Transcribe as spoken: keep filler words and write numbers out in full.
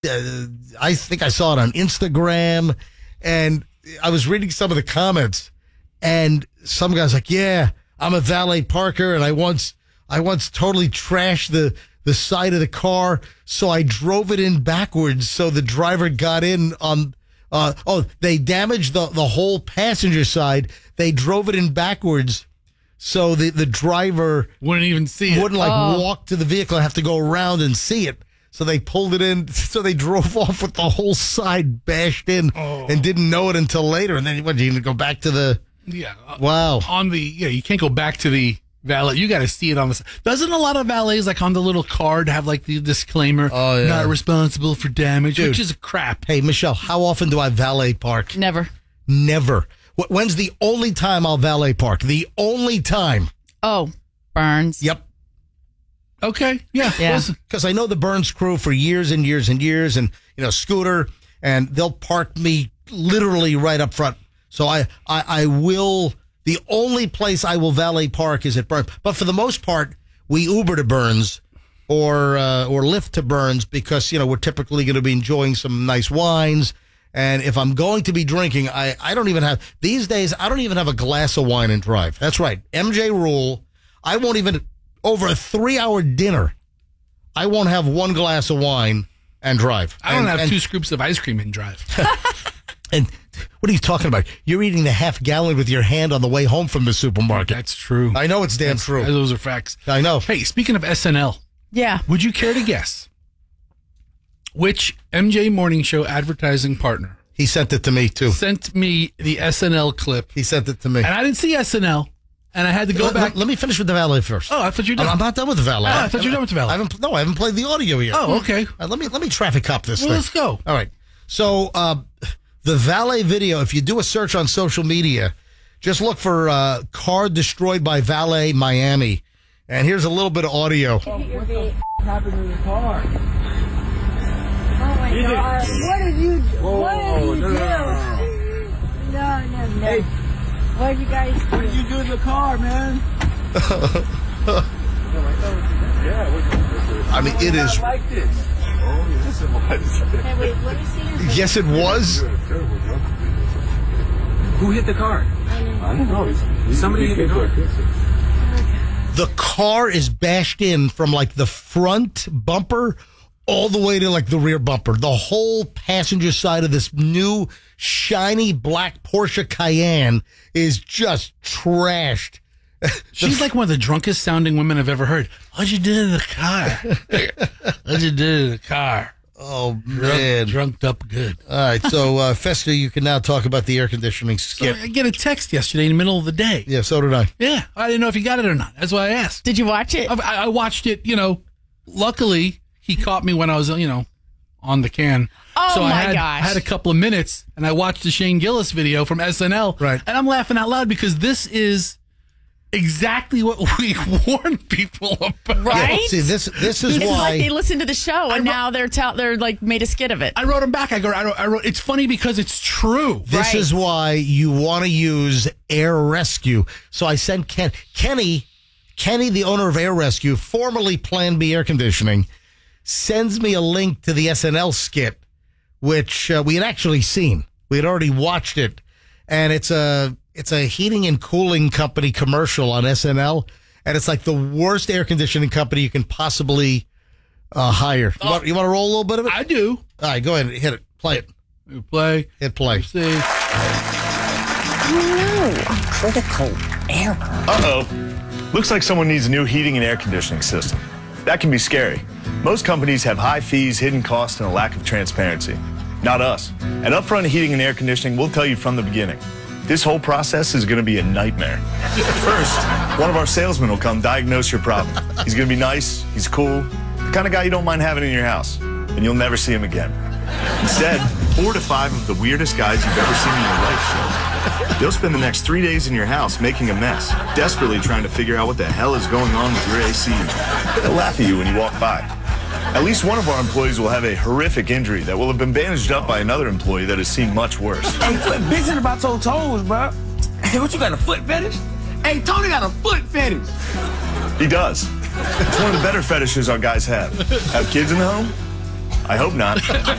uh, I think I saw it on Instagram, and I was reading some of the comments, and some guy's like, yeah, I'm a valet parker, and I once I once totally trashed the, the side of the car, so I drove it in backwards so the driver got in on, uh, oh, they damaged the, the whole passenger side. They drove it in backwards so the, the driver wouldn't even see it. Wouldn't like oh. walk to the vehicle and have to go around and see it. So they pulled it in. So they drove off with the whole side bashed in oh. and didn't know it until later. And then what, you going to go back to the... Yeah. Wow. On the... Yeah, you can't go back to the valet. You got to see it on the side. Doesn't a lot of valets, like on the little card, have like the disclaimer, oh, yeah. not responsible for damage, Dude. which is a crap. Hey, Michelle, how often do I valet park? Never. Never. When's the only time I'll valet park? The only time. Oh, Burns. Yep. Okay. Yeah. Yeah. Because I know the Burns crew for years and years and years, and, you know, Scooter, and they'll park me literally right up front. So I, I, I will, the only place I will valet park is at Burns. But for the most part, we Uber to Burns or, uh, or Lyft to Burns because, you know, we're typically going to be enjoying some nice wines. And if I'm going to be drinking, I, I don't even have, these days, I don't even have a glass of wine and drive. That's right. M J rule. I won't even, over a three hour dinner, I won't have one glass of wine and drive. I don't and, have and, two scoops of ice cream and drive. And what are you talking about? You're eating the half gallon with your hand on the way home from the supermarket. That's true. I know it's damn That's, true. Those are facts. I know. Hey, speaking of S N L, Yeah. would you care to guess which M J Morning Show advertising partner He sent it to me, too. sent me the S N L clip? He sent it to me. And I didn't see S N L, and I had to go let, back. Let, let me finish with the valet first. Oh, I thought you were done. I'm not done with the valet. Oh, I thought you were done with the valet. I haven't, no, I haven't played the audio yet. Oh, okay. Uh, let me let me traffic cop this Well, thing. let's go. All right. So uh, the valet video, if you do a search on social media, just look for uh, car destroyed by valet Miami. And here's a little bit of audio. What the f- happened to the car? Oh my You god. did- What did you Whoa, What did you no, do? no, No, no, no. Hey, What did you guys do? what did you do to the car, man? I mean, it is. Not like this. Oh, yes, it was. Hey, wait, let me see your Yes, it was. Who hit the car? I don't know. Somebody hit the car. The car is bashed in from like the front bumper all the way to like the rear bumper. The whole passenger side of this new shiny black Porsche Cayenne is just trashed. She's like one of the drunkest sounding women I've ever heard. What'd you do to the car? What'd you do to the car? Oh, man. Drunk, drunked up good. All right. So, uh, Festa, you can now talk about the air conditioning So skip. I get a text yesterday in the middle of the day. Yeah, so did I. Yeah, I didn't know if you got it or not. That's why I asked. Did you watch it? I, I watched it, you know, luckily he caught me when I was, you know, on the can. Oh, so I my had, gosh. I had a couple of minutes and I watched the Shane Gillis video from S N L. Right. And I'm laughing out loud because this is exactly what we warned people about. Right? Yeah, see, this this is It's why. like they listened to the show and I wrote- now they're tell they're like made a skit of it. I wrote him back. I go, I wrote, I wrote it's funny because it's true. This Right. is why you want to use Air Rescue. So I sent Ken, Kenny, Kenny, the owner of Air Rescue, formerly Plan B Air Conditioning, sends me a link to the S N L skit, which uh, we had actually seen. We had already watched it, and it's a it's a heating and cooling company commercial on S N L, and it's like the worst air conditioning company you can possibly uh, hire. You, want, you want to roll a little bit of it? I do. All right, go ahead and hit it. Play it. We play. Hit play. See. Critical error. Uh-oh. Looks like someone needs a new heating and air conditioning system. That can be scary. Most companies have high fees, hidden costs, and a lack of transparency. Not us. At Upfront Heating and Air Conditioning, we'll tell you from the beginning. This whole process is going to be a nightmare. First, one of our salesmen will come diagnose your problem. He's going to be nice, he's cool, the kind of guy you don't mind having in your house, and you'll never see him again. Instead, four to five of the weirdest guys you've ever seen in your life show up. They'll spend the next three days in your house making a mess, desperately trying to figure out what the hell is going on with your A C. They'll laugh at you when you walk by. At least one of our employees will have a horrific injury that will have been bandaged up by another employee that has seen much worse. Hey, quit bitching about your toes, bro. Hey, what, you got a foot fetish? Hey, Tony got a foot fetish. He does. It's one of the better fetishes our guys have. Have kids in the home? I hope not.